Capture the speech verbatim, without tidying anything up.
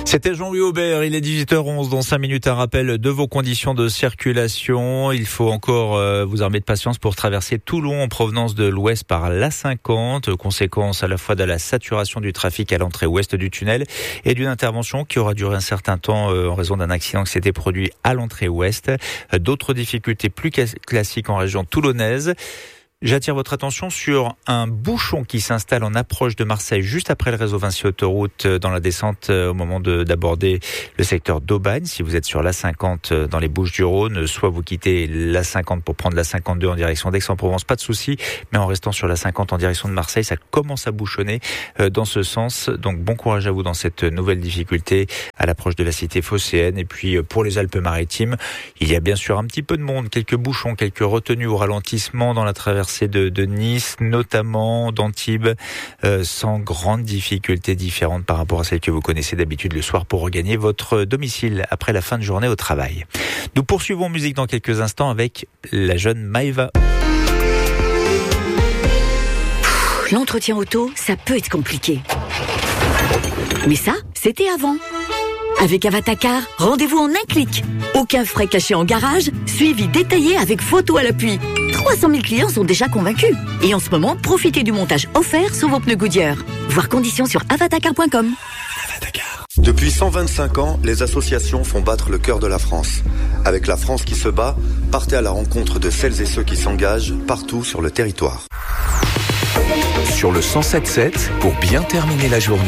C'était Jean-Louis Aubert, il est dix-huit heures onze, dans cinq minutes un rappel de vos conditions de circulation. Il faut encore euh, vous armer de patience pour traverser Toulon en provenance de l'ouest par l'A cinquante, conséquence à la fois de la saturation du trafic à l'entrée ouest du tunnel et d'une intervention qui aura duré un certain temps euh, en raison d'un accident qui s'était produit à l'entrée ouest. D'autres difficultés plus classiques en région toulonnaise. J'attire votre attention sur un bouchon qui s'installe en approche de Marseille juste après le réseau Vinci Autoroute dans la descente au moment de, d'aborder le secteur d'Aubagne. Si vous êtes sur l'A cinquante dans les Bouches-du-Rhône, soit vous quittez l'A cinquante pour prendre l'A cinquante-deux en direction d'Aix-en-Provence, pas de souci, mais en restant sur l'A cinquante en direction de Marseille, ça commence à bouchonner dans ce sens. Donc bon courage à vous dans cette nouvelle difficulté à l'approche de la cité phocéenne. Et puis pour les Alpes-Maritimes, il y a bien sûr un petit peu de monde, quelques bouchons, quelques retenues au ralentissement dans la traversée De, de Nice, notamment d'Antibes, euh, sans grande difficulté différente par rapport à celle que vous connaissez d'habitude le soir pour regagner votre domicile après la fin de journée au travail. Nous poursuivons musique dans quelques instants avec la jeune Maëva. L'entretien auto, ça peut être compliqué. Mais ça, c'était avant. Avec Avatacar, rendez-vous en un clic. Aucun frais cachés en garage, suivi détaillé avec photo à l'appui. trois cent mille clients sont déjà convaincus. Et en ce moment, profitez du montage offert sur vos pneus Goodyear. Voir conditions sur avatacar point com. Depuis cent vingt-cinq ans, les associations font battre le cœur de la France. Avec la France qui se bat, partez à la rencontre de celles et ceux qui s'engagent partout sur le territoire. Sur le cent sept sept, pour bien terminer la journée.